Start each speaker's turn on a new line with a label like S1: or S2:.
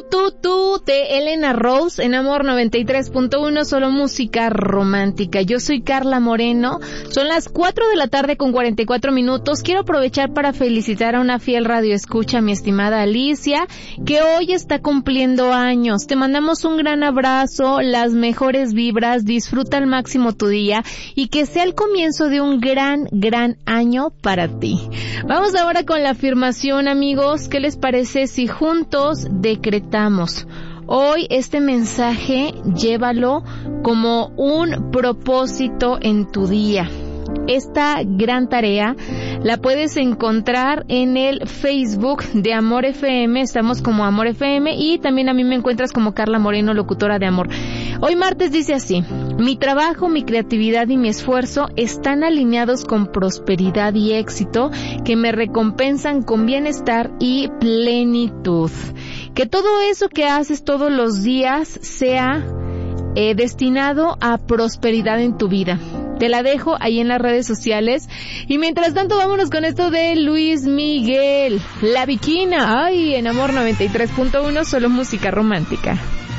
S1: Tú de Elena Rose en Amor 93.1, solo música romántica. Yo soy Carla Moreno, son las 4 de la tarde con 44 minutos. Quiero aprovechar para felicitar a una fiel radioescucha, mi estimada Alicia, que hoy está cumpliendo años. Te mandamos un gran abrazo, las mejores vibras, disfruta al máximo tu día y que sea el comienzo de un gran año para ti. Vamos ahora con la afirmación, amigos. ¿Qué les parece si juntos decretamos? Hoy este mensaje llévalo como un propósito en tu día. Esta gran tarea la puedes encontrar en el Facebook de Amor FM, estamos como Amor FM, y también a mí me encuentras como Carla Moreno, locutora de Amor. Hoy martes dice así: mi trabajo, mi creatividad y mi esfuerzo están alineados con prosperidad y éxito que me recompensan con bienestar y plenitud. Que todo eso que haces todos los días sea destinado a prosperidad en tu vida. Te la dejo ahí en las redes sociales. Y mientras tanto, vámonos con esto de Luis Miguel, La Bikina. Ay, en Amor 93.1, solo música romántica.